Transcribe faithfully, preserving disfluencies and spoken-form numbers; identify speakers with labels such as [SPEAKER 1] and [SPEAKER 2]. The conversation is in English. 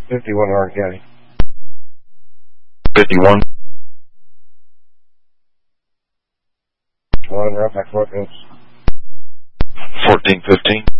[SPEAKER 1] fifty-one Hardin County.
[SPEAKER 2] fifty-one.
[SPEAKER 1] One, Roughneck Footnotes.
[SPEAKER 2] fourteen fifteen.